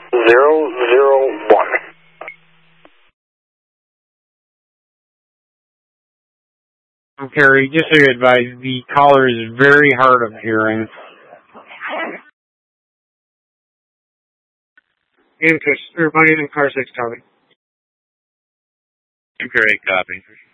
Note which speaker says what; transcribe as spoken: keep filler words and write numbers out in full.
Speaker 1: zero zero one.
Speaker 2: Carrie, just so you advise, the caller is very hard of hearing.
Speaker 3: Interest, or money in car six, copy.
Speaker 4: Carrie, copy.